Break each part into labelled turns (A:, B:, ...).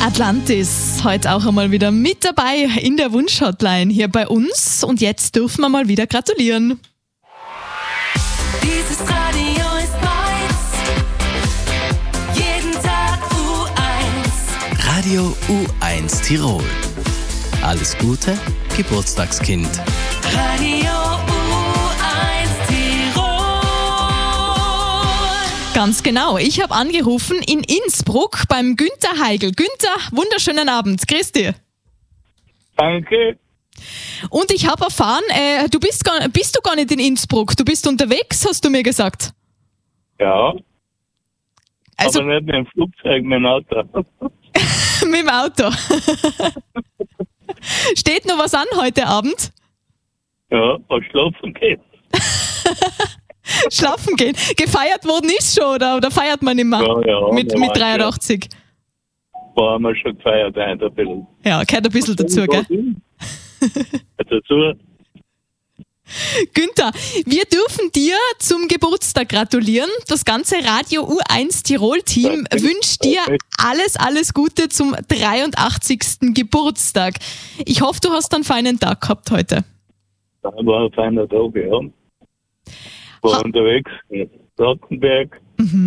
A: Atlantis, heute auch einmal wieder mit dabei in der Wunsch-Hotline hier bei uns. Und jetzt dürfen wir mal wieder gratulieren.
B: Dieses Radio ist meins. Jeden Tag U1.
C: Radio U1 Tirol. Alles Gute, Geburtstagskind.
B: Radio U1 Tirol.
A: Ganz genau. Ich habe angerufen in Innsbruck beim Günther Heigl. Günther, wunderschönen Abend. Grüß dir.
D: Danke.
A: Und ich habe erfahren, bist du gar nicht in Innsbruck. Du bist unterwegs, hast du mir gesagt.
D: Ja,
A: Also
D: aber nicht mit dem Flugzeug, mit dem Auto.
A: mit dem Auto. Steht noch was an heute Abend?
D: Ja, was schlafen geht.
A: Schlafen gehen. Gefeiert worden ist schon, oder feiert man immer?
D: Ja,
A: mit
D: ja,
A: 83.
D: Da haben wir schon gefeiert, ein bisschen.
A: Ja, gehört ein bisschen dazu, gell?
D: Dazu,
A: Günther, wir dürfen dir zum Geburtstag gratulieren. Das ganze Radio U1 Tirol-Team
D: Danke.
A: wünscht dir alles Gute zum 83. Geburtstag. Ich hoffe, du hast einen feinen Tag gehabt heute.
D: da war ein feiner Tag, ja. War unterwegs in Rattenberg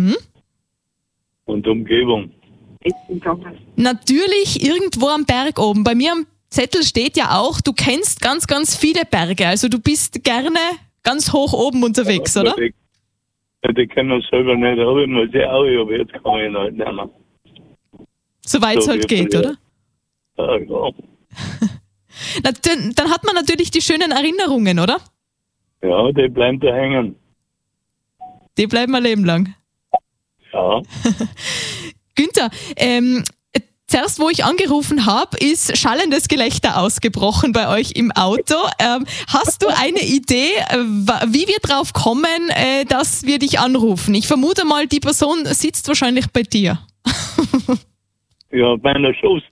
D: und Umgebung.
A: Natürlich irgendwo am Berg oben. Bei mir am Zettel steht ja auch, du kennst ganz viele Berge. Also du bist gerne ganz hoch oben unterwegs, oder?
D: Ja, die kennen wir selber nicht, aber ich muss ja auch, aber jetzt kann ich ihn halt nicht mehr.
A: Soweit es
D: So
A: halt
D: wie
A: geht,
D: früher.
A: oder?
D: Ja.
A: Na, dann hat man natürlich die schönen Erinnerungen, oder?
D: Ja, die bleiben da hängen.
A: Die bleiben ein Leben lang.
D: Ja.
A: Günther, zuerst, wo ich angerufen habe, ist schallendes Gelächter ausgebrochen bei euch im Auto. Hast du eine Idee, wie wir drauf kommen, dass wir dich anrufen? Ich vermute mal, die Person sitzt wahrscheinlich bei dir.
D: Ja, bei einer Schuss.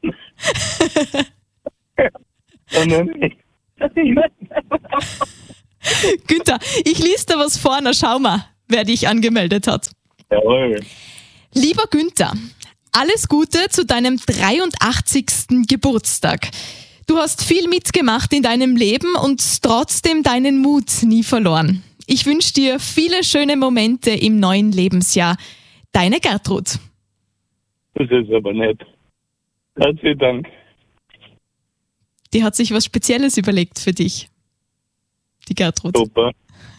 A: Günther, ich lese da was vor, na schau mal, wer dich angemeldet hat.
D: Jawohl.
A: Lieber Günther, alles Gute zu deinem 83. Geburtstag. Du hast viel mitgemacht in deinem Leben und trotzdem deinen Mut nie verloren. Ich wünsche dir viele schöne Momente im neuen Lebensjahr. Deine Gertrud.
D: Das ist aber nett. Herzlichen Dank.
A: Die hat sich was Spezielles überlegt für dich. Die Gertrud.
D: Super.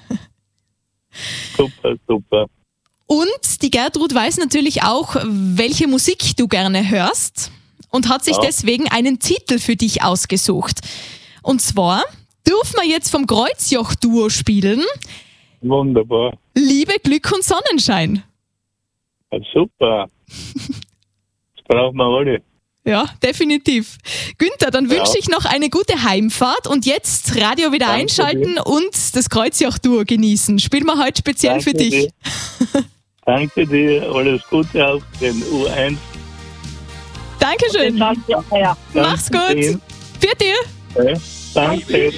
D: Super.
A: Und die Gertrud weiß natürlich auch, welche Musik du gerne hörst und hat sich deswegen einen Titel für dich ausgesucht. Und zwar dürfen wir jetzt vom Kreuzjoch-Duo spielen
D: Wunderbar.
A: Liebe, Glück und Sonnenschein.
D: Ja, super. Das brauchen wir alle.
A: Ja, definitiv. Günther, dann wünsche ich noch eine gute Heimfahrt und jetzt Radio wieder
D: Danke
A: einschalten und das Kreuzjoch-Duo genießen. Spielen wir heute speziell für dich.
D: Dir. Danke dir. Alles Gute auf den U1.
A: Dankeschön. Mach's gut.
D: dir.
A: Für dir.
D: Ja, danke.